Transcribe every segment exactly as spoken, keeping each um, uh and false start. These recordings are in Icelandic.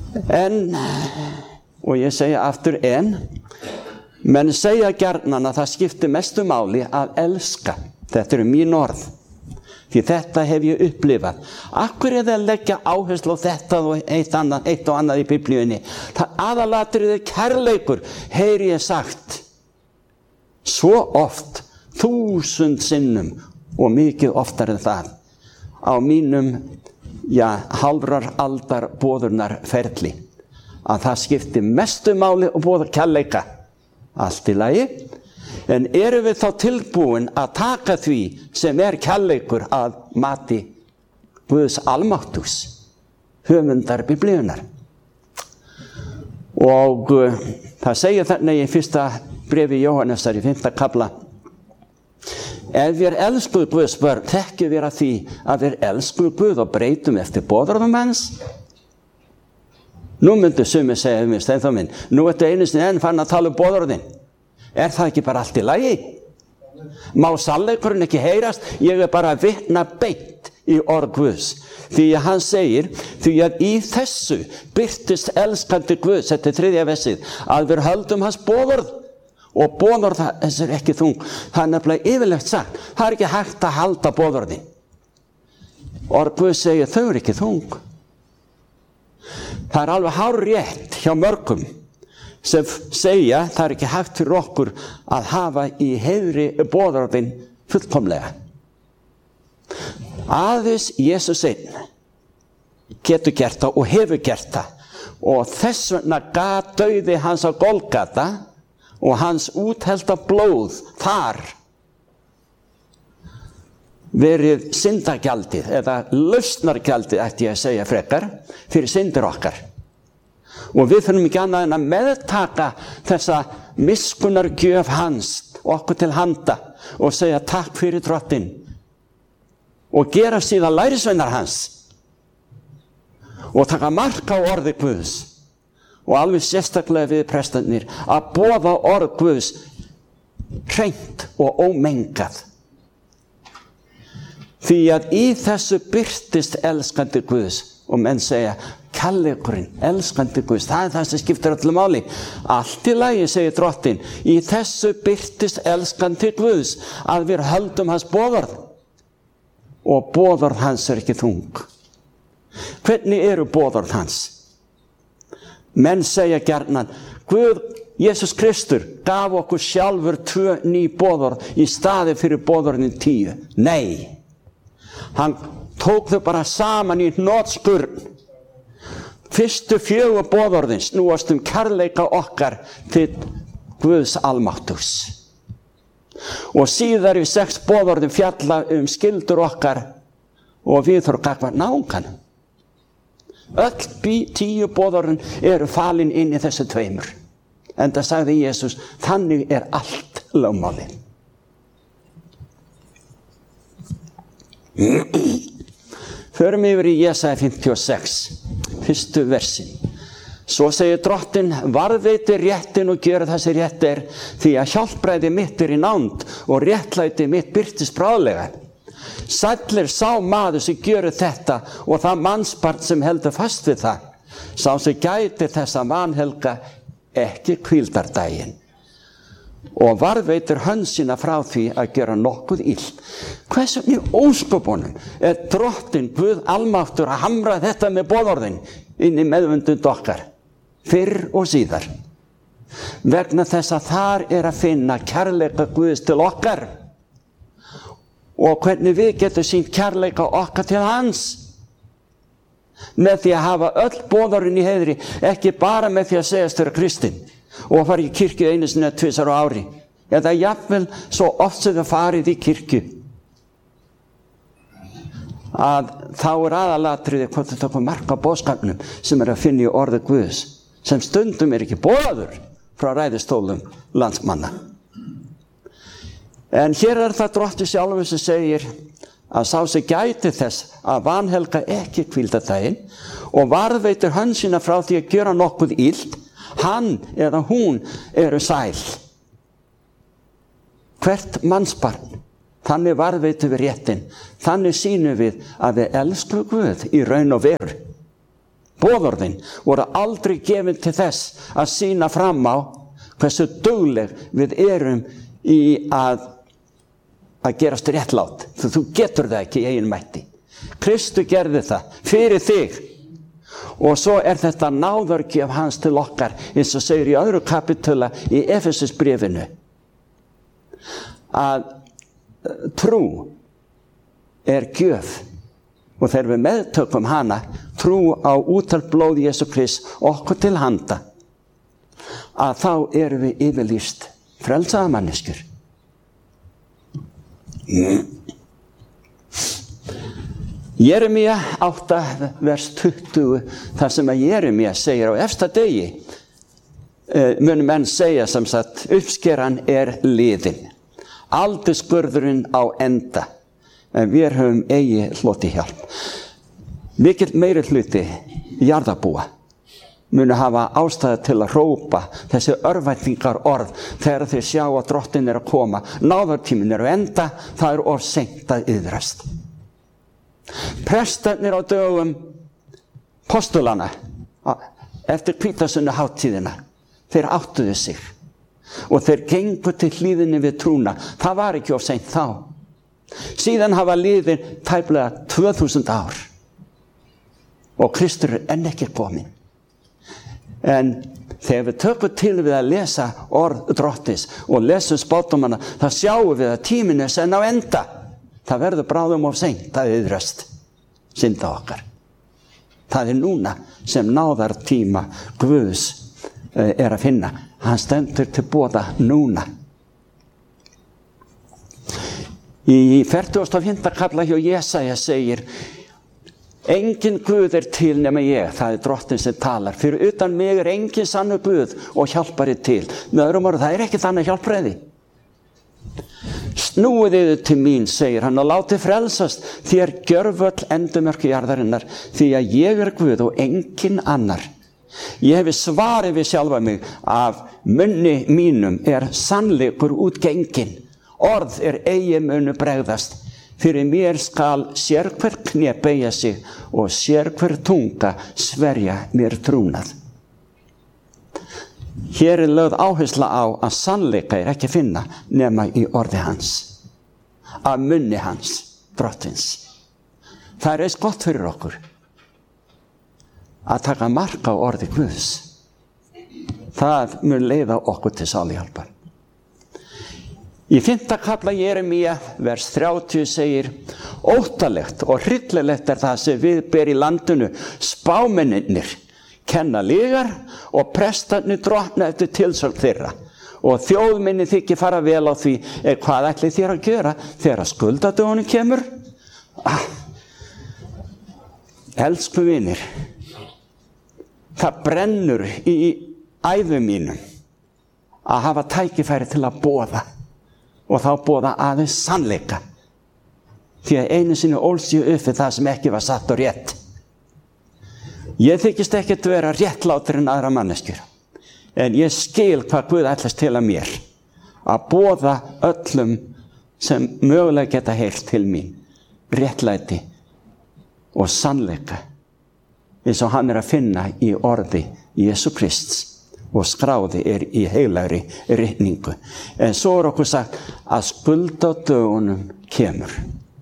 En, og ég segja aftur en, menn segja gjarnan að það skiptir mestu máli að elska. Þetta eru mín orð. Því þetta hef ég upplifað. Akkur er það að leggja áherslu á þetta og eitt, annað, eitt og annað í Biblíunni. Það aðalatriði kærleikur, heyri ég sagt. Svo oft, þúsund sinnum og mikið oftar en það. Á mínum, já, hálfrar aldar boðurnar ferli. Að það skipti mestu máli og boða kærleika. Allt í lagi. En erum við þá tilbúin að taka því sem er kærleikur að mati Guðs almáttugs, höfundar Biblíunnar. Og uh, það segir þarna í fyrsta bréfi Jóhannesar í fimmta kafla. Ef við elskuð Guðs börn, þekkjum við að því að við elskuð Guð og breytum eftir boðorðum hans. Nú myndu sumir segja um mig, Steinþór minn, nú ertu einu sinni enn fann að tala um boðorðin. Er það ekki bara allt í lagi? Má sannleikurinn ekki heyrast? Ég er bara að vitna beint í orð Guðs. Því að hann segir, því að í þessu birtist elskandi Guðs, þetta er þriðja versið, að við höldum hans boðorð. Og boðorð þess er ekki þung. Það er nefnilega yfirlegt sagt. Það er ekki hægt að halda boðorðin. Orð Guðs segir, þau eru ekki þung. Það er alveg hárrétt hjá mörgum sem segja, það er ekki hægt fyrir okkur að hafa í heiðri boðorðin fullkomlega. Aðeins Jesús einn getur gert það og hefur gert það. Og þess vegna gat dauði hans á Golgata og hans úthelda blóð þar verið syndagjaldið eða lausnargjaldið, ætti ég að segja frekar, fyrir syndir okkar. Og við þurfum ekki annað en að meðtaka þessa miskunnargjöf hans okkur til handa og segja takk fyrir drottinn og gera síðan lærisveinar hans og taka mark á orði Guðs og alveg sérstaklega við prestarnir að boða orð Guðs hreint og ómengað. Því að í þessu birtist elskandi Guðs og menn segja kærleikurinn, elskandi Guðs, það er það sem skiptir öllu máli. Allt í lagi, segir drottinn, í þessu birtist elskandi Guðs að við höldum hans boðorð og boðorð hans er ekki þung. Hvernig eru boðorð hans? Menn segja gjarnan, Guð, Jesús Kristur gaf okkur sjálfur tvö ný boðorð í staði fyrir boðorðin tíu. Nei, hann tók þau bara saman í hnotskurn. Fyrstu fjögur boðorðin snúast um kærleika okkar til Guðs almáttugs. Og síðar í sex boðorðin fjalla um skyldur okkar og viðhorf gagnvart náunganum. Öll tíu boðorðin eru falin inn í þessu tveimur. Enda sagði Jesús, þannig er allt lögmálið. Förum yfir í Jesaja fimmtíu og sex, fyrstu versin. Svo segir drottinn, varðveiti réttin og gjöra það sem rétt er, því að hjálpræði mitt er í nánd og réttlæti mitt birtist bráðlega. Sæll er sá maður sem gjörir þetta og það mannsbarn sem heldur fast við það. Sá sem gæti þessa vanhelga ekki hvíldardaginn. Og varðveitir hönd sína frá því að gera nokkuð illt. Hversu í ósköpunum er drottinn Guð almáttur að hamra þetta með boðorðin inn í meðvundund okkar, fyrr og síðar. Vegna þess að þar er að finna kærleika Guðs til okkar og hvernig við getum sýnt kærleika okkar til hans. Með því að hafa öll boðorðin í heiðri, ekki bara með því að segjast vera kristinn og fara í kirkju einu sinni eða tvisvar á ári. Eða jafnvel svo oft sem það farið í kirkju. Að þá er aðalatriði hvort þetta kom mark á boðskapnum sem er að finna í orði Guðs, sem stundum er ekki boðaður frá ræðustólum landsmanna. En hér er það drottinn sjálfur sem segir að sá sem gæti þess að vanhelga ekki hvíldardaginn og varðveitir hönd sína frá því að gera nokkuð illt, hann eða hún eru sæl. Hvert mannsbarn, þannig varðveitum við réttin, þannig sýnum við að við elskum Guð í raun og veru. Boðorðin voru aldrei gefin til þess að sýna fram á hversu dugleg við erum í að, að gerast réttlát. Þú, þú getur það ekki í eigin mætti. Kristur gerði það fyrir þig. Og svo er þetta náðargjöf hans til okkar, eins og segir í öðru kapitula í Efesusbréfinu, að trú er gjöf. Og þegar við meðtökum hana, trú á útalt blóð Jesú Krist okkur til handa, að þá erum við yfirlýst frelsaða manneskjur. Jeremía átta vers tuttugu, þar sem að Jeremía segir á efsta degi, munu menn segja sem sagt, uppskeran er liðin, aldurskurðurinn á enda, en við höfum eigi hloti hjálp. Mikill meiri hluti jarðarbúa munu hafa ástæðu til að hrópa þessi örvæntingar orð þegar þeir sjá að drottin er að koma, náðartíminn er að enda, það er of seint að iðrast. Prestarnir á dögum postulana eftir hvítasunnu hátíðina, þeir áttuðu sig og þeir gengu til hlíðinni við trúna. Það var ekki of seint þá. Síðan hafa liðið tæplega tvö þúsund ár og Kristur er enn ekki komin. En þegar við tökum til við að lesa orð drottins og lesum spádómana, þá sjáum við að tíminn er senn á enda. Það verður bráðum of seint að iðrast synda okkar. Það er núna sem náðartíma Guðs er að finna. Hann stendur til boða núna. Í fertugasta og fimmta kafla hjá Jesaja segir, engin Guð er til nema ég, það er drottin sem talar. Fyrir utan mig er engin sannur Guð og hjálpari til. Með öðrum orðum, það er ekki þannig hjálpræði. Snúið yður til mín, segir hann, og látið frelsast þér gjörvöll endurmörk jarðarinnar, því að ég er Guð og engin annar. Ég hefi svarið við sjálfa mig, af munni mínum er sannleikur útgengin. Orð er eigi munu bregðast, fyrir mér skal sérhver kné beygja sig og sérhver tunga sverja mér trúnað. Hér er lögð áhersla á að sannleika er ekki að finna nema í orði hans, af munni hans, drottins. Það er eins gott fyrir okkur að taka mark á orði Guðs. Það mun leiða okkur til sáluhjálpar. Í fimmta kafla Jeremía, vers þrjátíu segir, óttalegt og hryllilegt er það sem við ber í landinu, spámennirnir kenna lygar og prestarnir drottna eftir tilsögn þeirra. Og þjóðminni þykir fara vel á því, er hvað ætlið þér að gera þegar að skuldadögunum kemur? Ah, elsku vinir, það brennur í æðum mínum að hafa tækifæri til að boða. Og þá boða aðeins sannleika. Því að einu sinni ólst ég upp við það sem ekki var satt og rétt. Ég þykist ekkert vera réttlátur en aðra manneskjur. En ég skil hvað Guð ætlast til að mér. Að boða öllum sem mögulega geta heyrt til mín. Réttlæti og sannleika. Eins og hann er að finna í orði Jesú Krists. Og skráði er í heilagri ritningu. En svo er okkur sagt að skuldadögunum kemur.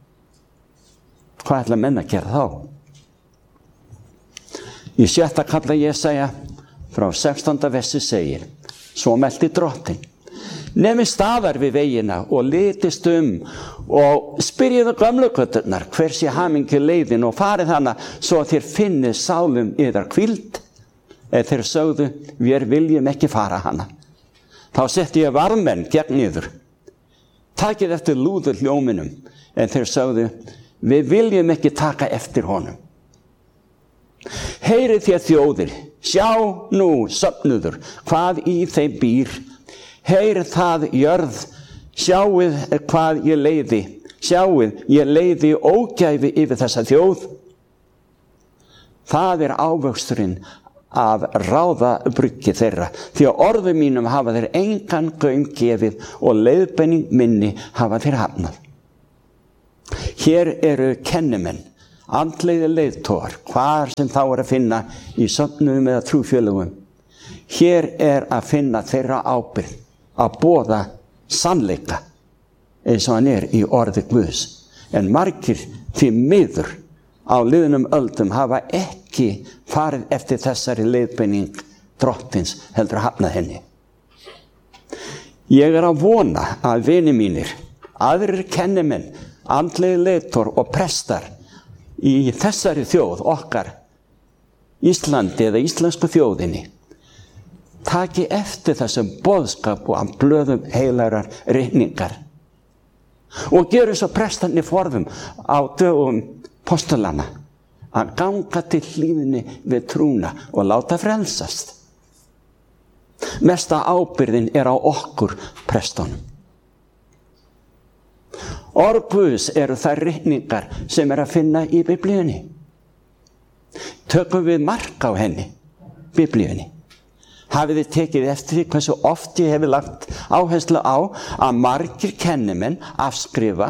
Hvað ætla menn að gera þá? Í sjötta kafla Jesaja frá sextánda versi segir, svo melti drottin, nemi staðar við vegina og litist um og spyrjiðu gömlu göturnar hver sé hamingju leiðin og farið hana svo að þér finnið sálum yðar hvíld. Eða þeir sögðu, við viljum ekki fara hana. Þá setti ég varðmenn gegn yður. Takið eftir lúður hljóminum. En þeir sögðu, við viljum ekki taka eftir honum. Heyrið þér þjóðir, sjá nú söfnuður, hvað í þeim býr. Heyrið það jörð, sjáið hvað ég leiði. Sjáið, ég leiði ógæfi yfir þessa þjóð. Það er ávöxturinn af ráðabruggi þeirra, því að orðum mínum hafa þeir engan gaum gefið og leiðbeining minni hafa þeir hafnað. Hér eru kennimenn andlegir leiðtogar, hvar sem þá er að finna í söfnum eða trúfélögum. Hér er að finna þeirra ábyrgð að boða sannleika eins og hann er í orði Guðs. En margir því miður á liðnum öldum hafa ekki farið eftir þessari leiðbeining drottins, heldur að hafna henni. Ég er að vona að vini mínir, aðrir kennimenn, andlegir leiðtogar og prestar í þessari þjóð okkar, Íslandi eða íslensku þjóðinni, taki eftir þessum boðskap og blöðum heilagar ritningar og geru svo prestarnir forðum á dögum postulana að ganga til hlíðinni við trúna og láta frelsast. Mesta ábyrgðin er á okkur prestunum. Orð Guðs eru þær ritningar sem er að finna í Biblíunni. Tökum við mark á henni, Biblíunni. Hafið þið tekið eftir því hversu oft ég hefur lagt áherslu á að margir kennimenn afskrifa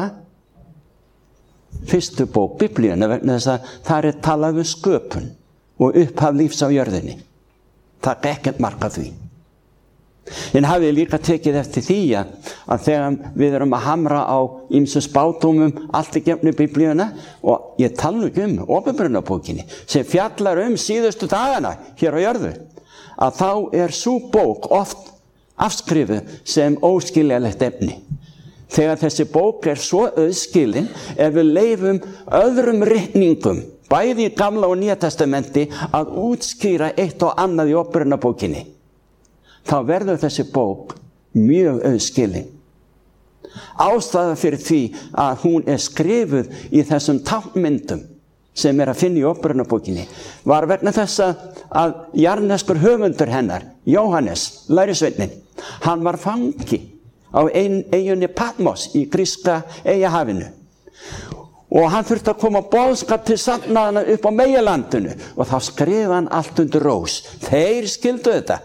fyrstu bók Biblíunnar vegna þess að þar er talað um sköpun og upphaf lífs á jörðinni. Það er ekkert mark á því. En hafið líka tekið eftir því að þegar við erum að hamra á ýmsum spádómum allt í gegnum Biblíuna, og ég tala nú ekki um Opinberunarbókinni sem fjallar um síðustu dagana hér á jörðu, að þá er sú bók oft afskrifuð sem óskiljanlegt efni. Þegar þessi bók er svo auðskilin, ef við leifum öðrum ritningum, bæði í Gamla og Nýja testamenti, að útskýra eitt og annað í Opinberunarbókinni, þá verður þessi bók mjög auðskilin. Ástæða fyrir því að hún er skrifuð í þessum táknmyndum sem er að finna í Opinberunarbókinni var vegna þess að jarðneskur höfundur hennar, Jóhannes, lærisveinn, hann var fangi á ein, eyjunni Patmos í gríska eyjahafinu. Og hann þurfti að koma boðskap til safnaðana upp á meginlandinu og þá skrifaði hann allt undir rós. Þeir skildu þetta.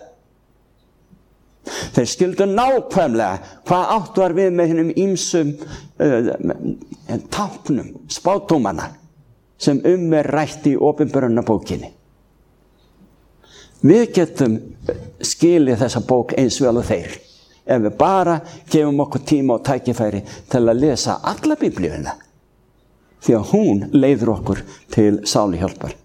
Þeir skildu nákvæmlega hvað átt var við með hinnum ýmsum uh, táknum, spádómana sem um er rætt í Opinberunarbókinni. Við getum skilið þessa bók eins vel og þeir ef við bara gefum okkur tíma og tækifæri til að lesa alla Biblíuna, því að hún leiðir okkur til sáluhjálpar.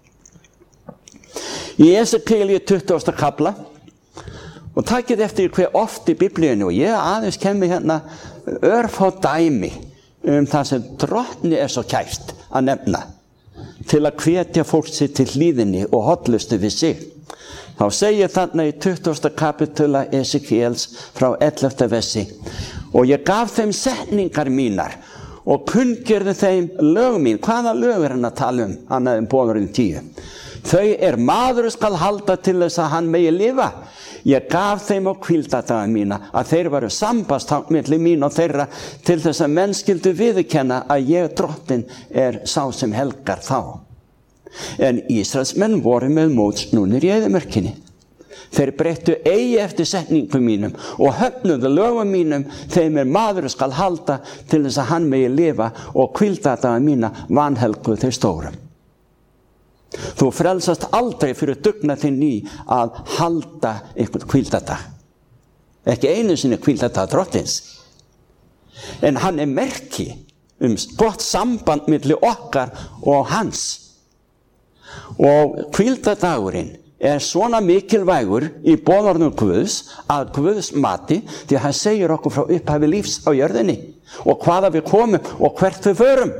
Í Esekiel tuttugasta kafla, og takið eftir hver oft í Biblíunni, og ég aðeins kemur hérna örfá dæmi um það sem drottni er svo kært að nefna til að hvetja fólk sér til hlýðinni og hollustu við sig. Þá segir þarna í tuttugasta kapitula Esekiels frá ellefta versi: og ég gaf þeim setningar mínar og kunngjörði þeim lög mín. Hvaða lög er hann að tala um? Hann er um boðorðin tíu. Þau er maður skal halda til þess að hann megi lifa. Ég gaf þeim á hvíldardaga mína að þeir varu sambandstang milli mín og þeirra til þess að menn skyldu viðurkenna að ég drottin er sá sem helgar þá. En Ísraelsmenn voru með mótsnúnir í eyðimörkinni. Þeir breyttu eigi eftir setningum mínum og höfnuðu lögum mínum. Þeim er maður skal halda til þess að hann megi lifa og hvíldardaga mína vanhelguðu þeir stórum. Þú frelsast aldrei fyrir dugnað þinn í að halda einhvern hvíldardag. Ekki einu sinni hvíldardag drottins. En hann er merki um gott samband milli okkar og hans. Og hvíldardagurinn er svona mikilvægur í boðorðum Guðs að Guðs mati, því að hann segir okkur frá upphafi lífs á jörðinni og hvaða við komum og hvert við förum.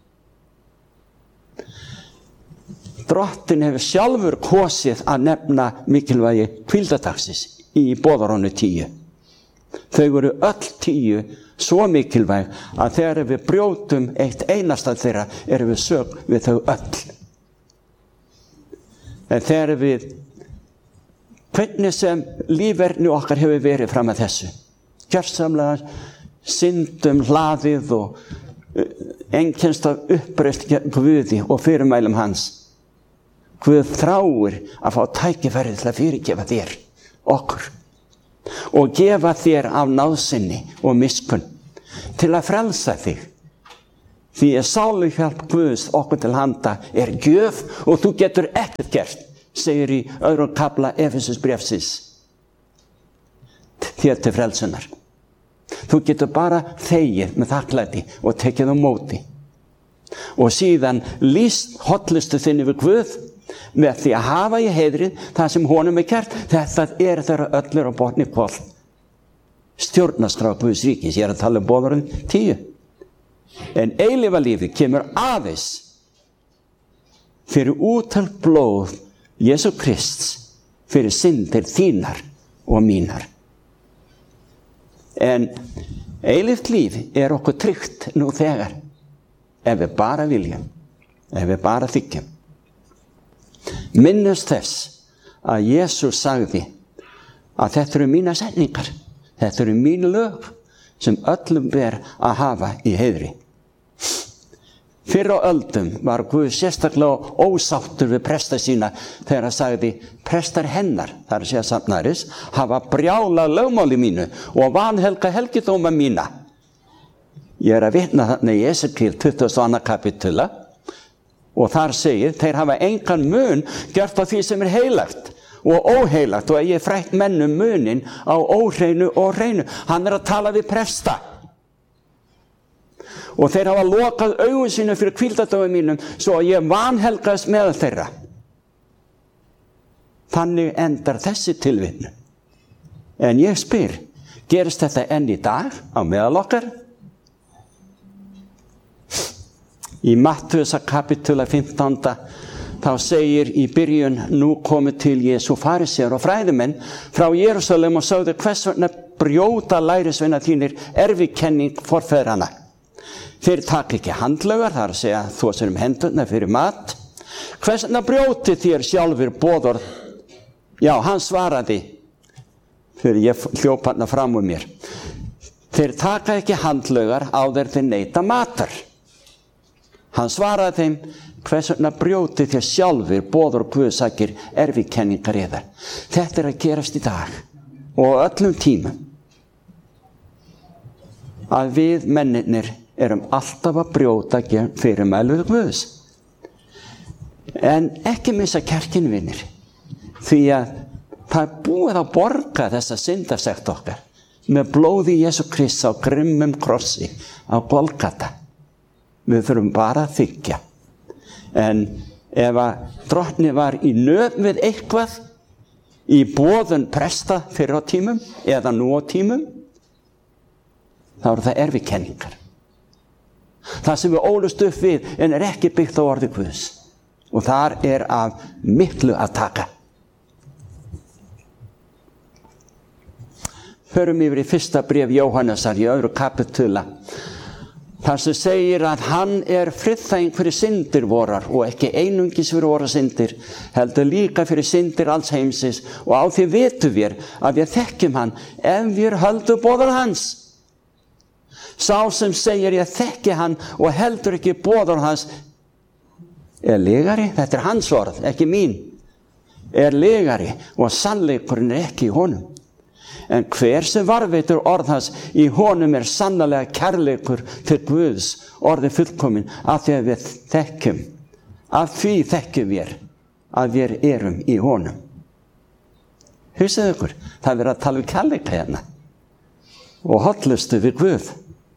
Drottin hefur sjálfur kosið að nefna mikilvægi hvíldardagsins í boðorðinu tíu. Þau voru öll tíu svo mikilvæg að þegar við brjótum eitt einasta þeirra erum við sök við þau öll. En þegar við, hvernig sem lífverðni okkar hefur verið fram að þessu, gjörsamlega syndum hlaðið og einkennst af uppreist Guði og fyrirmælum hans. Guð þráir að fá tækifæri til að fyrirgefa þér, okkur, og gefa þér af náðsinni og miskunn til að frelsa þig Því að sáluhjálp Guðs okkur til handa er gjöf og þú getur ekkert gert, segir í öðrum kafla Efesusbréfsins, þér til frelsunar. Þú getur bara þegið með þakklæti og tekið á móti. Og síðan lýst hollustu þinni við Guð með því að hafa í heiðrið það sem honum er kært. Þetta er þeirra öllur á botni hvolf. Stjórnarskrá Guðs ríkis, ég er að tala um boðorðin tíu. En eilífa lífið kemur aðeins fyrir úttalt blóð Jesú Krists fyrir syndir þínar og mínar. En eilíft líf er okkur tryggt nú þegar, ef við bara viljum, ef við bara þykjum. Minnast þess að Jesús sagði að þetta eru mínar setningar, þetta eru mín lög sem öllum ber að hafa í heiðri. Fyrr á öldum var Guð sérstaklega ósáttur við presta sína þegar hann sagði prestar hennar, þar að segja safnaris, hafa brjálað lögmáli mínu og vanhelga helgidóma mína. Ég er að vitna þarna í Esekíel tuttugasta og annað kapítula og þar segir þeir hafa engan mun gjört á því sem er heilagt og óheilagt og ég frætt mennum munin á óhreinu og hreinu. Hann er að tala við presta. Og þeir hafa lokað augun sínu fyrir hvíldardögum mínum svo að ég vanhelgaðist meðal þeirra. Þannig endar þessi tilvitnun. En ég spyr, gerist þetta enn í dag á meðal okkar? Í Mattheusar kapítula fimmtánda þá segir í byrjun nú komu til Jesú farisear og fræðimenn frá Jerúsalem og sögðu hvers vegna brjóta lærisveina þínir erfikenning forfeðranna. Þeir taka ekki handlaugar, þar að segja þú sem um hendurna fyrir mat. Hvers vegna brjóti þér sjálfur boðorð? Já, hann svaraði, fyrir ég hljóp hann fram úr mér. Þeir taka ekki handlaugar áður þeir neita matar. Hann svaraði þeim, hvers vegna brjóti þér sjálfur boðorð Guðsakir erfikenningar yðar. Þetta er að gerast í dag og öllum tímum. Að við mennirnir erum alltaf að brjóta fyrirmæli Guðs. En ekki missa kjarkinvinir, því að það er búið að borga þessa syndarsekt okkar með blóði Jesú Krists á grimmum krossi á Golgata. Við þurfum bara að þykja. En ef að drottni var í nöp við eitthvað í boðun presta fyrir á tímum eða nú á tímum, þá eru það erfikenningar. Það sem við ólust upp við en er ekki byggt á orði Guðs. Og þar er af miklu að taka. Förum yfir í fyrsta bréf Jóhannesar í öðru kapítula. Þar sem segir að hann er friðþæging fyrir syndir vorar og ekki einungis fyrir vorar syndir, heldur líka fyrir syndir alls heimsins og á því vitum við að við þekkjum hann ef við höldum boðorð hans. Sá sem segir ég þekki hann og heldur ekki boðorð hans er lygari, þetta er hans orð, ekki mín, er lygari og sannleikurinn er ekki í honum. En hver sem varðveitur orð hans í honum er sannlega kærleikur til Guðs, orðið fullkomin, af því að við þekkjum, af því þekkjum við að við erum í honum. Hugsið ykkur, það er verið að tala um kærleika hérna og hollustu við Guð.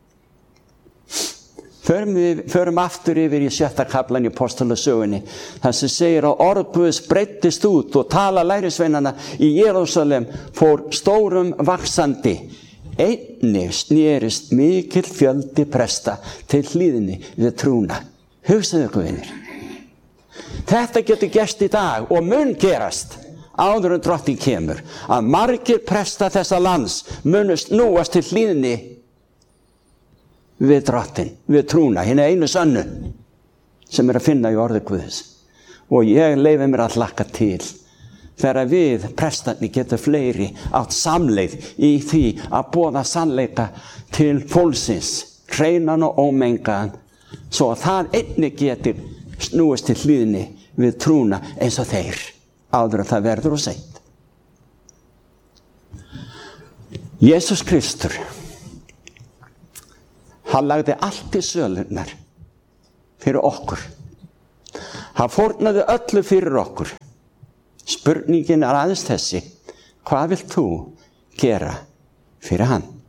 Förum, við, förum aftur yfir í sjötta kaflan í Apostolasögunni, þar sem segir að orð Guðs breiddist út og tala lærisveinana í Jerúsalem fór stórum vaxandi. Einnig snerist mikill fjöldi presta til hlýðni við trúna. Hugsaðu ykkur vinir. Þetta getur gerst í dag og mun gerast áður en drottinn kemur, að margir presta þessa lands munust núast til hlýðni við drottinn, við trúna, hina einu sönnu sem er að finna í orði Guðs. Og ég leyfi mér að hlakka til þegar við prestarnir getur fleiri átt samleið í því að boða sannleika til fólksins, hreinan og ómengaðan, svo að það einnig getur snúist til hlýðni við trúna eins og þeir, áður að það verður og seint. Jesús Kristur, hann lagði allt í sölunar fyrir okkur. Hann fórnaði öllu fyrir okkur. Spurningin er aðeins þessi: hvað vilt þú gera fyrir hann?